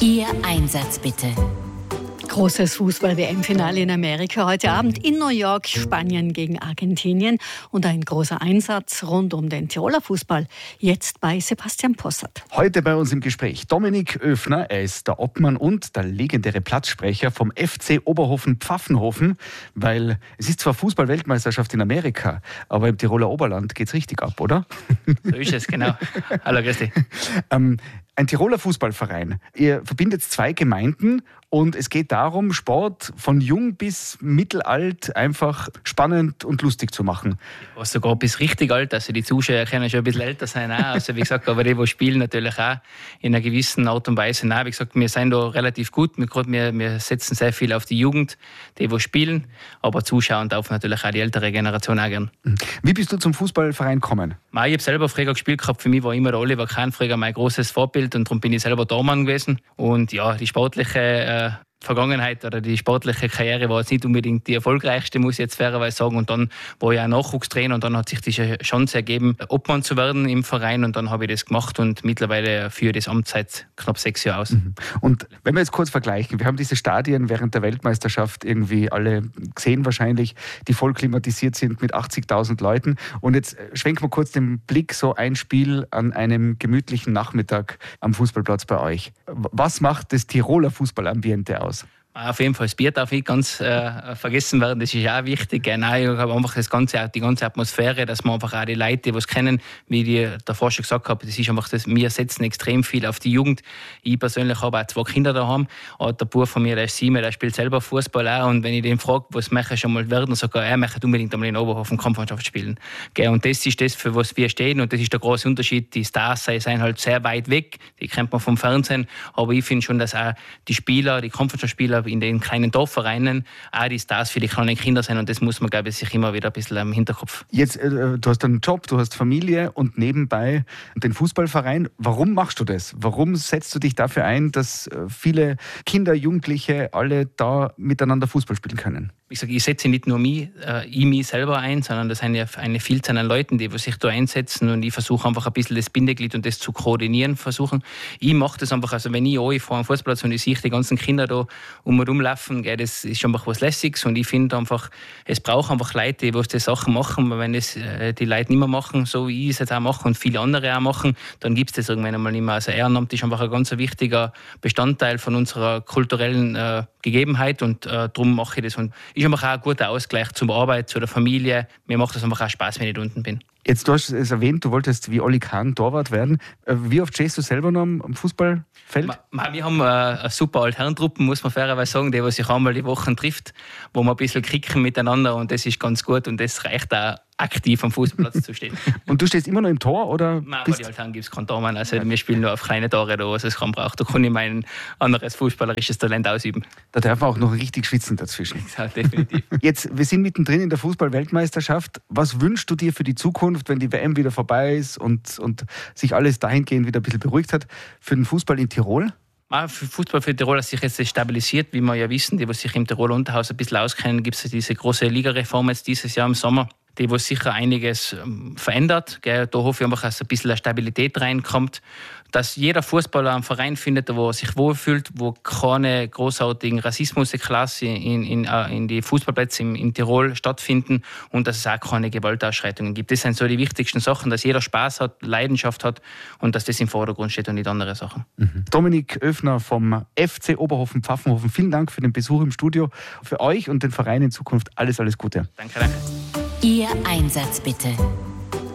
Ihr Einsatz bitte. Großes Fußball-WM-Finale in Amerika heute Abend in New York, Spanien gegen Argentinien und ein großer Einsatz rund um den Tiroler Fußball. Jetzt bei Sebastian Possert. Heute bei uns im Gespräch Dominik Oefner, er ist der Obmann und der legendäre Platzsprecher vom FC Oberhofen-Pfaffenhofen, weil es ist zwar Fußball-Weltmeisterschaft in Amerika, aber im Tiroler Oberland geht's richtig ab, oder? So ist es, genau. Hallo, grüß dich. Ein Tiroler Fußballverein. Ihr verbindet zwei Gemeinden und es geht darum, Sport von jung bis mittelalt einfach spannend und lustig zu machen. Was sogar bis richtig alt, also die Zuschauer können schon ein bisschen älter sein auch. Also wie gesagt, aber die spielen natürlich auch in einer gewissen Art und Weise nach. Wie gesagt, wir sind da relativ gut. Wir setzen sehr viel auf die Jugend, die spielen, aber zuschauen darf natürlich auch die ältere Generation auch gern. Wie bist du zum Fußballverein gekommen? Ich habe selber früher gespielt gehabt. Für mich war immer der Oliver Kahn früher mein großes Vorbild und darum bin ich selber Tormann gewesen. Und ja, die sportliche Vergangenheit oder die sportliche Karriere war jetzt nicht unbedingt die erfolgreichste, muss ich jetzt fairerweise sagen. Und dann war ich auch Nachwuchstrainer und dann hat sich diese Chance ergeben, Obmann zu werden im Verein und dann habe ich das gemacht und mittlerweile führe das Amt seit knapp 6 Jahren aus. Und wenn wir jetzt kurz vergleichen, wir haben diese Stadien während der Weltmeisterschaft irgendwie alle gesehen wahrscheinlich, die voll klimatisiert sind mit 80.000 Leuten und jetzt schwenken wir kurz den Blick so ein Spiel an einem gemütlichen Nachmittag am Fußballplatz bei euch. Was macht das Tiroler Fußballambiente aus? Auf jeden Fall, das Bier darf nicht ganz vergessen werden, das ist auch wichtig. Nein, ich habe einfach die ganze Atmosphäre, dass man einfach auch die Leute, die es kennen, wie ich davor schon gesagt habe, das ist einfach wir setzen extrem viel auf die Jugend. Ich persönlich habe auch 2 Kinder daheim. Der Bub von mir, der ist 7, der spielt selber Fußball auch. Und wenn ich den frage, was möchte ich schon mal werden, dann sagt er möchte unbedingt einmal in Oberhofen Kampfmannschaft spielen. Und das ist das, für was wir stehen. Und das ist der große Unterschied. Die Stars sind halt sehr weit weg, die kennt man vom Fernsehen. Aber ich finde schon, dass auch die Spieler, die Kampfmannschaftsspieler in den kleinen Dorfvereinen auch die Stars für die kleinen Kinder sein und das muss man, glaube ich, sich immer wieder ein bisschen im Hinterkopf. Jetzt, du hast einen Job, du hast Familie und nebenbei den Fußballverein. Warum machst du das? Warum setzt du dich dafür ein, dass viele Kinder, Jugendliche alle da miteinander Fußball spielen können? Ich sage, ich setze nicht nur mich selber ein, sondern das sind ja eine Vielzahl an Leuten, die sich da einsetzen und ich versuche einfach ein bisschen das Bindeglied und das zu koordinieren versuchen. Ich mache das einfach, also wenn ich fahre am Fußballplatz und ich sehe die ganzen Kinder da rumlaufen, das ist einfach was Lässiges und ich finde einfach, es braucht einfach Leute, die die Sachen machen, weil wenn das die Leute nicht mehr machen, so wie ich es jetzt auch mache und viele andere auch machen, dann gibt es das irgendwann einmal nicht mehr. Also Ehrenamt ist einfach ein ganz wichtiger Bestandteil von unserer kulturellen Gegebenheit und darum mache ich das und ist einfach auch ein guter Ausgleich zur Arbeit, zu der Familie. Mir macht das einfach auch Spaß, wenn ich da unten bin. Jetzt, du hast es erwähnt, du wolltest wie Oli Kahn Torwart werden. Wie oft stehst du selber noch am Fußballfeld? Wir haben eine super Altherrentruppe, muss man fairerweise sagen, die sich einmal die Woche trifft, wo wir ein bisschen kicken miteinander und das ist ganz gut und das reicht auch, aktiv am Fußballplatz zu stehen. Und du stehst immer noch im Tor? Oder Nein, bei den Altherren gibt es keinen Tormann. Also wir spielen nur auf kleine Tore, da was es braucht. Da kann ich mein anderes fußballerisches Talent ausüben. Da darf man auch noch richtig schwitzen dazwischen. Ja, definitiv. Jetzt, wir sind mittendrin in der Fußball-Weltmeisterschaft. Was wünschst du dir für die Zukunft, wenn die WM wieder vorbei ist und sich alles dahingehend wieder ein bisschen beruhigt hat, für den Fußball in Tirol? Für Fußball für Tirol hat sich jetzt stabilisiert, wie wir ja wissen, die sich im Tiroler Unterhaus ein bisschen auskennen, gibt es diese große Ligareform jetzt dieses Jahr im Sommer, die sicher einiges verändert. Da hoffe ich einfach, dass ein bisschen Stabilität reinkommt, dass jeder Fußballer einen Verein findet, wo er sich wohlfühlt, wo keine großartigen Rassismusklasse in die Fußballplätze in Tirol stattfinden und dass es auch keine Gewaltausschreitungen gibt. Das sind so die wichtigsten Sachen, dass jeder Spaß hat, Leidenschaft hat und dass das im Vordergrund steht und nicht andere Sachen. Dominik Oefner vom FC Oberhofen-Pfaffenhofen, vielen Dank für den Besuch im Studio. Für euch und den Verein in Zukunft alles Gute. Danke. Ihr Einsatz bitte.